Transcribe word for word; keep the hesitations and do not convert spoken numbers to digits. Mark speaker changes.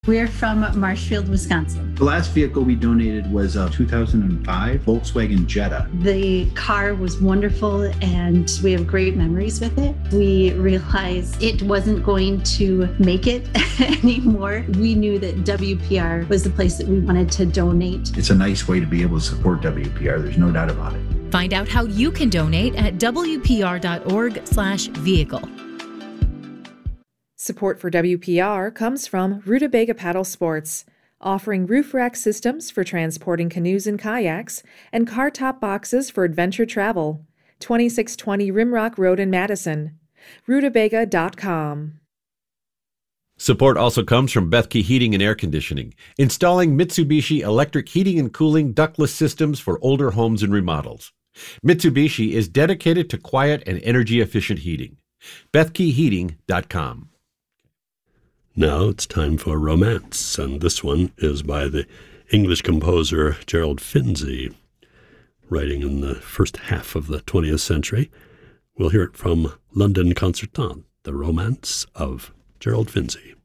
Speaker 1: We're from Marshfield, Wisconsin.
Speaker 2: The last vehicle we donated was a two thousand five Volkswagen Jetta.
Speaker 1: The car was wonderful and we have great memories with it. We realized it wasn't going to make it anymore. We knew that W P R was the place that we wanted to donate.
Speaker 2: It's a nice way to be able to support W P R. There's no doubt about it.
Speaker 3: Find out how you can donate at W P R dot org slash vehicle.
Speaker 4: Support for W P R comes from Rutabaga Paddle Sports, offering roof rack systems for transporting canoes and kayaks and car top boxes for adventure travel. twenty-six twenty Rimrock Road in Madison. Rutabaga dot com.
Speaker 5: Support also comes from Bethke Heating and Air Conditioning, installing Mitsubishi electric heating and cooling ductless systems for older homes and remodels. Mitsubishi is dedicated to quiet and energy-efficient heating. Bethke Heating dot com.
Speaker 6: Now it's time for romance, and this one is by the English composer Gerald Finzi, writing in the first half of the twentieth century. We'll hear it from London Concertant, The Romance of Gerald Finzi.